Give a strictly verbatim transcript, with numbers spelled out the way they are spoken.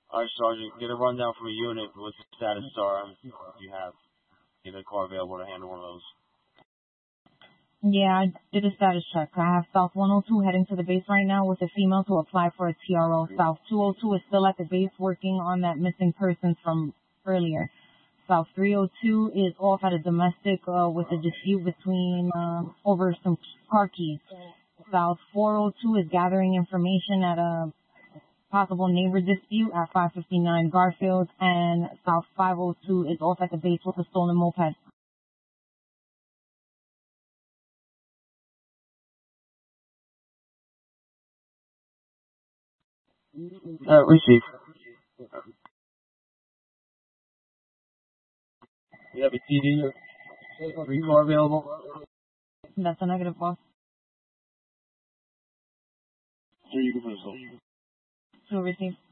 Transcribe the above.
Alright, Sergeant, get a rundown from a unit what the status are, um, if you have. Get a car available to handle one of those. Yeah, I did a status check. I have South one oh two heading to the base right now with a female to apply for a T R O. South two oh two is still at the base working on that missing persons from earlier. South three oh two is off at a domestic uh, with a dispute between uh, over some car keys. South four oh two is gathering information at a possible neighbor dispute at five fifty-nine Garfield, and South five oh two is off at the base with a stolen moped. Uh, receive. You have a T D or three car available? That's a negative, boss. Sure, you can put us on. To receive.